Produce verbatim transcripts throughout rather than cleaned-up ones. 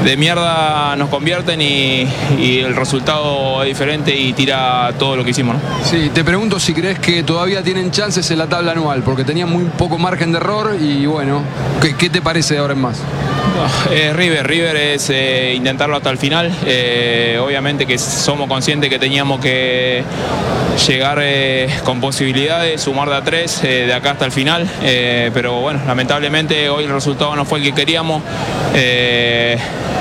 de mierda nos convierten y, y el resultado es diferente y tira todo lo que hicimos, ¿no? Sí, te pregunto si crees que todavía tienen chances en la tabla anual, porque tenían muy poco margen de error y bueno, ¿qué, qué te parece de ahora en más? Eh, River, River es eh, intentarlo hasta el final. Eh, obviamente que somos conscientes que teníamos que llegar eh, con posibilidades, sumar de a tres eh, de acá hasta el final. Eh, pero bueno, lamentablemente hoy el resultado no fue el que queríamos. Eh,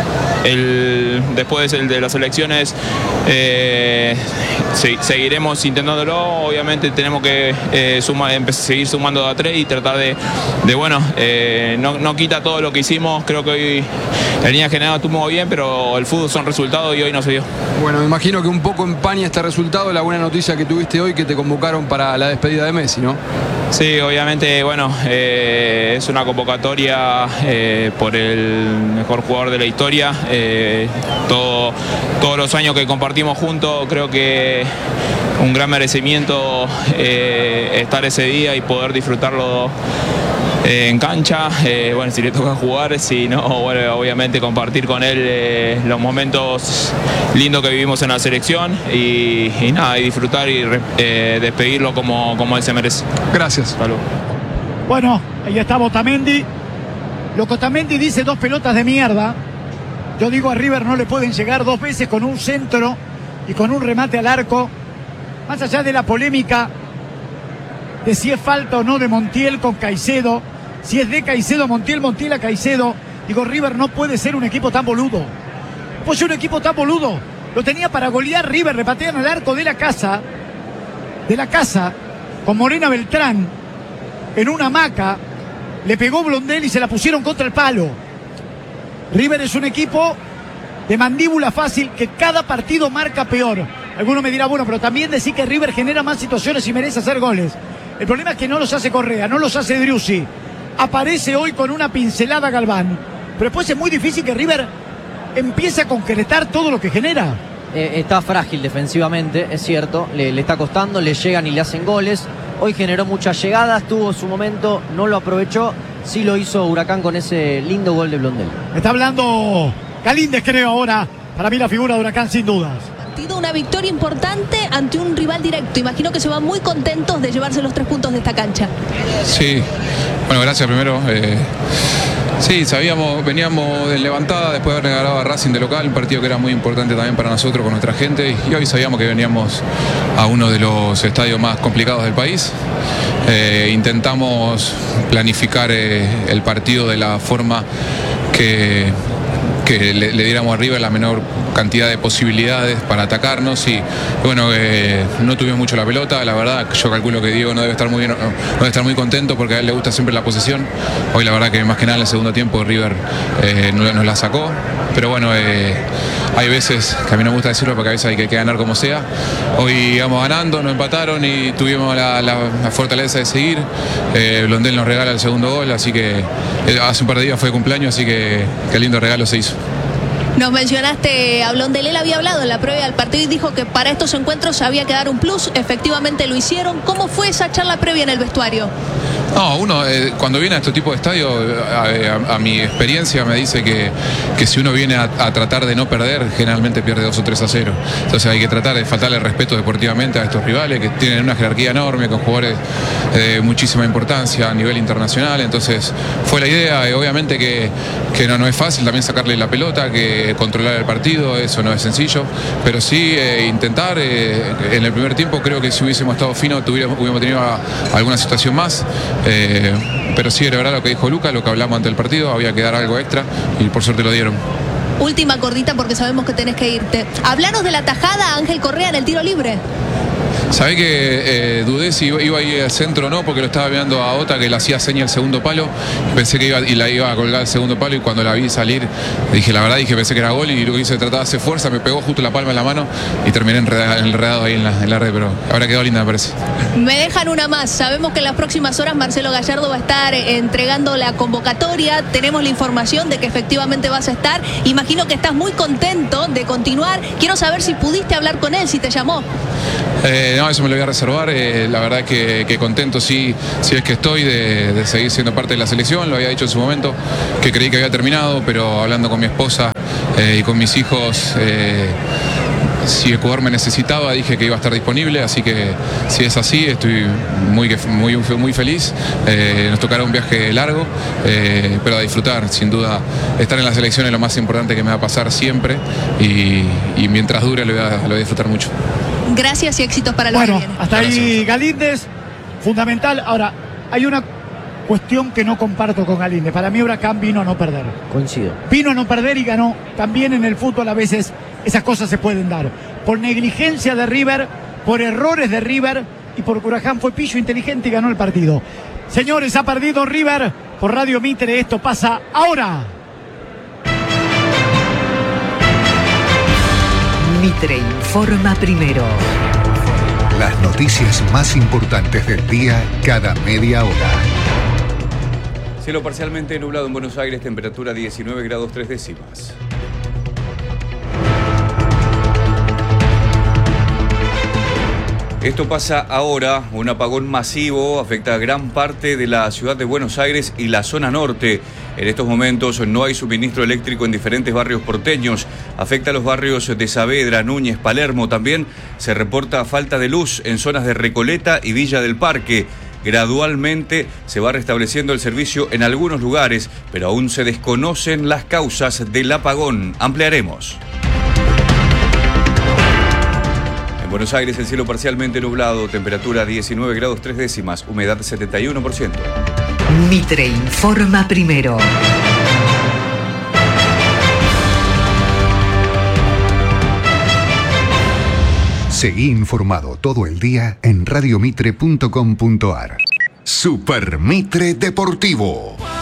el, después el de las elecciones eh, sí, seguiremos intentándolo. Obviamente tenemos que eh, suma, seguir sumando de a tres y tratar de, de bueno, eh, no, no quita todo lo que hicimos. Creo que hoy en línea general estuvo bien, pero el fútbol son resultados y hoy no se dio. Bueno, me imagino que un poco empaña este resultado la buena noticia que tuviste hoy, que te convocaron para la despedida de Messi, ¿no? Sí, obviamente, bueno, eh, es una convocatoria eh, por el mejor jugador de la historia. Eh, todo, todos los años que compartimos juntos, creo que un gran merecimiento eh, estar ese día y poder disfrutarlo eh, en cancha. Eh, bueno, si le toca jugar, si no, bueno, obviamente compartir con él eh, los momentos lindos que vivimos en la selección y, y nada, y disfrutar y eh, despedirlo como, como él se merece. Gracias. Salud. Bueno, ahí está Otamendi. Lo que Otamendi dice, dos pelotas de mierda. Yo digo, a River no le pueden llegar dos veces con un centro y con un remate al arco. Más allá de la polémica de si es falta o no de Montiel con Caicedo, si es de Caicedo Montiel, Montiel a Caicedo, digo, River no puede ser un equipo tan boludo. Pues un equipo tan boludo. Lo tenía para golear River, le patean al arco de la casa, de la casa, con Morena Beltrán, en una hamaca, le pegó Blondel y se la pusieron contra el palo. River es un equipo de mandíbula fácil que cada partido marca peor. Alguno me dirá, bueno, pero también decir que River genera más situaciones y merece hacer goles. El problema es que no los hace Correa, no los hace Driussi. Aparece hoy con una pincelada Galván. Pero después es muy difícil que River empiece a concretar todo lo que genera. Eh, está frágil defensivamente, es cierto. Le, le está costando, le llegan y le hacen goles. Hoy generó muchas llegadas, tuvo su momento, no lo aprovechó. Sí lo hizo Huracán con ese lindo gol de Blondel. Está hablando Galíndez, creo ahora. Para mí la figura de Huracán, sin dudas. Una victoria importante ante un rival directo. Imagino que se van muy contentos de llevarse los tres puntos de esta cancha. Sí, bueno, gracias primero. Eh, sí, sabíamos, veníamos de levantada después de haber ganado a Racing de local, un partido que era muy importante también para nosotros con nuestra gente, y hoy sabíamos que veníamos a uno de los estadios más complicados del país. Eh, intentamos planificar eh, el partido de la forma que que le, le diéramos a River la menor cantidad de posibilidades para atacarnos y bueno, eh, no tuvimos mucho la pelota, la verdad. Yo calculo que Diego no debe estar muy bien, no debe estar muy contento porque a él le gusta siempre la posesión. Hoy la verdad que más que nada en el segundo tiempo River eh, nos, nos la sacó, pero bueno, eh, hay veces que a mí no me gusta decirlo porque a veces hay que, que ganar como sea. Hoy íbamos ganando, nos empataron y tuvimos la, la, la fortaleza de seguir. eh, Blondel nos regala el segundo gol, así que eh, hace un par de días fue de cumpleaños, así que qué lindo regalo se hizo. Nos mencionaste a Blondel, él había hablado en la previa del partido y dijo que para estos encuentros había que dar un plus, efectivamente lo hicieron. ¿Cómo fue esa charla previa en el vestuario? No, uno eh, cuando viene a este tipo de estadios, a, a, a mi experiencia me dice que, que si uno viene a, a tratar de no perder, generalmente pierde dos o tres a cero. Entonces hay que tratar de faltarle respeto deportivamente a estos rivales que tienen una jerarquía enorme, con jugadores de muchísima importancia a nivel internacional. Entonces fue la idea, eh, obviamente que, que no, no es fácil también sacarle la pelota, que controlar el partido, eso no es sencillo, pero sí eh, intentar, eh, en el primer tiempo creo que si hubiésemos estado finos tuviéramos, hubiéramos tenido a, a alguna situación más. Eh, pero sí, era verdad lo que dijo Luca, lo que hablamos antes del partido, había que dar algo extra y por suerte lo dieron. Última cortita porque sabemos que tenés que irte. Hablanos de la tajada Ángel Correa en el tiro libre. Sabés que eh, dudé si iba, iba a ir al centro o no, porque lo estaba viendo a Ota que le hacía seña el segundo palo. Pensé que iba y la iba a colgar el segundo palo y cuando la vi salir, dije la verdad, dije pensé que era gol y lo que hice tratar de hacer fuerza, me pegó justo la palma en la mano y terminé enredado, enredado ahí en la, en la red, pero habrá quedado linda me parece. Me dejan una más. Sabemos que en las próximas horas Marcelo Gallardo va a estar entregando la convocatoria. Tenemos la información de que efectivamente vas a estar. Imagino que estás muy contento de continuar. Quiero saber si pudiste hablar con él, si te llamó. Eh, no, eso me lo voy a reservar. Eh, la verdad que, que contento sí, sí es que estoy de, de seguir siendo parte de la selección. Lo había dicho en su momento que creí que había terminado, pero hablando con mi esposa eh, y con mis hijos, eh, si Ecuador me necesitaba, dije que iba a estar disponible, así que si es así, estoy muy, muy, muy feliz. Eh, nos tocará un viaje largo, eh, pero a disfrutar, sin duda. Estar en la selección es lo más importante que me va a pasar siempre y, y mientras dure lo voy, a, lo voy a disfrutar mucho. Gracias y éxitos para los Bueno, que vienen. hasta Gracias. ahí Galíndez, fundamental. Ahora, hay una cuestión que no comparto con Galíndez. Para mí Huracán vino a no perder. Coincido. Vino a no perder y ganó. También en el fútbol a veces esas cosas se pueden dar. Por negligencia de River, por errores de River y por Huracán fue pillo inteligente y ganó el partido. Señores, ha perdido River. Por Radio Mitre esto pasa ahora. Mitre informa primero. Las noticias más importantes del día cada media hora. Cielo parcialmente nublado en Buenos Aires, temperatura diecinueve grados tres décimas. Esto pasa ahora, un apagón masivo afecta a gran parte de la ciudad de Buenos Aires y la zona norte. En estos momentos no hay suministro eléctrico en diferentes barrios porteños. Afecta a los barrios de Saavedra, Núñez, Palermo. También se reporta falta de luz en zonas de Recoleta y Villa del Parque. Gradualmente se va restableciendo el servicio en algunos lugares, pero aún se desconocen las causas del apagón. Ampliaremos. En Buenos Aires el cielo parcialmente nublado, temperatura diecinueve grados tres décimas, humedad setenta y uno por ciento. Mitre informa primero. Seguí informado todo el día en radiomitre punto com punto ar. Super Mitre Deportivo.